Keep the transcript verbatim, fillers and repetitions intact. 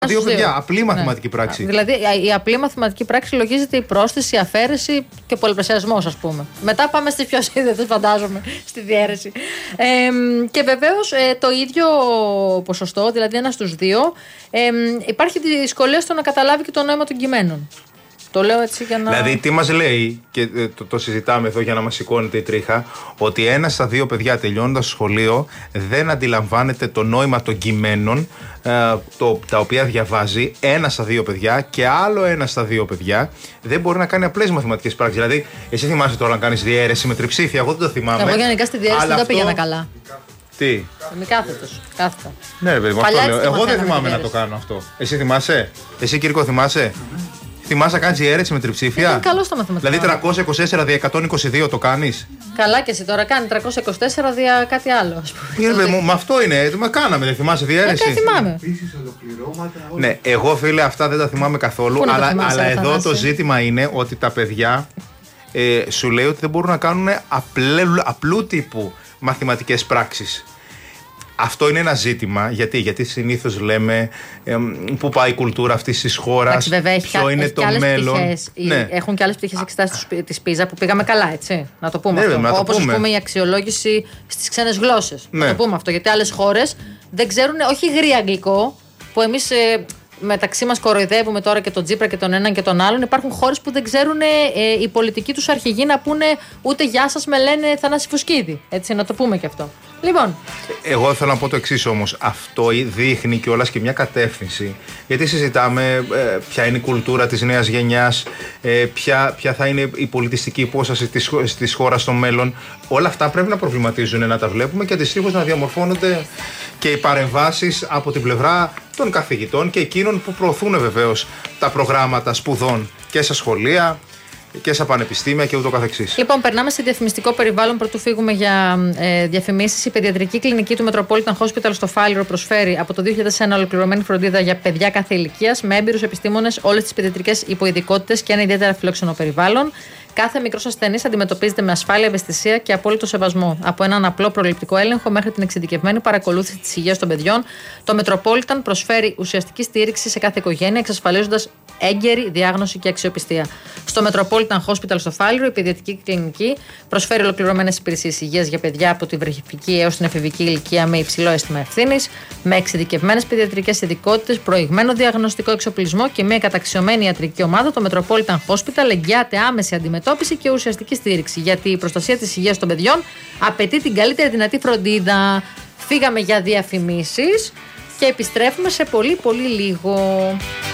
Δύο παιδιά, απλή μαθηματική ναι. πράξη. Δηλαδή, η απλή μαθηματική πράξη λογίζεται η πρόσθεση, η αφαίρεση και ο πολλαπλασιασμός, ας πούμε. Μετά πάμε στις πιο σύνδετες, φαντάζομαι, στη διαίρεση. Ε, και βεβαίως ε, το ίδιο ποσοστό, δηλαδή ένα στους δύο, ε, υπάρχει δυσκολία στο να καταλάβει και το νόημα των κειμένων. Το λέω έτσι για να. Δηλαδή, τι μας λέει, και το, το συζητάμε εδώ για να μας σηκώνεται η τρίχα, ότι ένα στα δύο παιδιά τελειώνοντας το σχολείο δεν αντιλαμβάνεται το νόημα των κειμένων ε, το, τα οποία διαβάζει. Ένα στα δύο παιδιά και άλλο ένα στα δύο παιδιά δεν μπορεί να κάνει απλές μαθηματικές πράξεις. Δηλαδή, εσύ θυμάσαι τώρα να κάνεις διαίρεση με τριψήφια, εγώ δεν το θυμάμαι. Εγώ γενικά στη διαίρεση δεν αυτό... πήγαινα καλά. Τι. Είμαι κάθετος. Κάθετα. Ναι, ρε παιδί μου, αυτό λέω. Εγώ δεν θυμάμαι να το κάνω αυτό. Εσύ θυμάσαι, εσύ Κύρκο θυμάσαι. Θυμάσαι να κάνεις διαίρεση με τριψήφια. Είναι καλό στα μαθηματικά. Δηλαδή τριακόσια είκοσι τέσσερα δια εκατόν είκοσι δύο το κάνεις. Καλά και εσύ τώρα κάνει τριακόσια είκοσι τέσσερα δια κάτι άλλο. Κύριε μου, με αυτό είναι. Μα κάναμε, δεν θυμάσαι διαίρεση. Δεν θυμάμαι. Ναι, εγώ φίλε αυτά δεν τα θυμάμαι καθόλου. Αλλά, θυμάσαι, αλλά εδώ θυμάσαι. Το ζήτημα είναι ότι τα παιδιά ε, σου λέει ότι δεν μπορούν να κάνουν απλού, απλού τύπου μαθηματικές πράξεις. Αυτό είναι ένα ζήτημα. Γιατί, γιατί συνήθως λέμε ε, πού πάει η κουλτούρα αυτής της χώρας, ποιο είναι το μέλλον. Ναι. Έχουν και άλλες πτυχές εξετάσεις της πίζα που πήγαμε καλά, έτσι. Να το πούμε ναι, αυτό. Όπως πούμε. πούμε η αξιολόγηση στις ξένες γλώσσες. Ναι. Να το πούμε αυτό. Γιατί άλλες χώρες δεν ξέρουν, όχι γρήγορα αγγλικό, που εμείς. Ε, μεταξύ μας κοροϊδεύουμε τώρα και τον Τσίπρα και τον έναν και τον άλλον. Υπάρχουν χώρες που δεν ξέρουν ε, οι πολιτικοί τους αρχηγοί να πούνε ούτε γεια σας με λένε Θανάση Φουσκίδη. Έτσι, να το πούμε και αυτό. Λοιπόν. Εγώ θέλω να πω το εξής όμως. Αυτό δείχνει κιόλας και μια κατεύθυνση. Γιατί συζητάμε ε, ποια είναι η κουλτούρα της νέας γενιάς, ε, ποια, ποια θα είναι η πολιτιστική υπόσταση της, της χώρας στο μέλλον. Όλα αυτά πρέπει να προβληματίζουν, να τα βλέπουμε και αντιστοίχως να διαμορφώνονται και οι παρεμβάσεις από την πλευρά των καθηγητών και εκείνων που προωθούν βεβαίως τα προγράμματα σπουδών και στα σχολεία και στα πανεπιστήμια και ούτω καθεξής. Λοιπόν, περνάμε σε διαφημιστικό περιβάλλον πρωτού φύγουμε για ε, διαφημίσεις. Η παιδιατρική κλινική του Metropolitan Hospital στο Φάληρο προσφέρει από το δύο χιλιάδες ένα ολοκληρωμένη φροντίδα για παιδιά κάθε ηλικίας με έμπειρους επιστήμονες, όλες τις παιδιατρικές υποειδικότητες και ένα ιδιαίτερα φιλόξενο περιβάλλον. Κάθε μικρός ασθενής αντιμετωπίζεται με ασφάλεια, ευαισθησία και απόλυτο σεβασμό. Από έναν απλό προληπτικό έλεγχο μέχρι την εξειδικευμένη παρακολούθηση της υγείας των παιδιών, το Metropolitan προσφέρει ουσιαστική στήριξη σε κάθε οικογένεια, εξασφαλίζοντας έγκαιρη διάγνωση και αξιοπιστία. Στο Metropolitan Hospital στο Φάληρο, η παιδιατρική κλινική προσφέρει ολοκληρωμένες υπηρεσίες υγείας για παιδιά από την βρεφική έως την εφηβική ηλικία με υψηλό αίσθημα ευθύνης, με εξειδικευμένες παιδιατρικές ειδικότητες, προηγμένο διαγνωστικό εξοπλισμό και μια καταξιωμένη ιατρική ομάδα. Το Metropolitan Hospital εγγυάται άμεση αντιμετώπιση και ουσιαστική στήριξη. Γιατί η προστασία της υγείας των παιδιών απαιτεί την καλύτερη δυνατή φροντίδα. Φύγαμε για διαφημίσεις και επιστρέφουμε σε πολύ πολύ λίγο.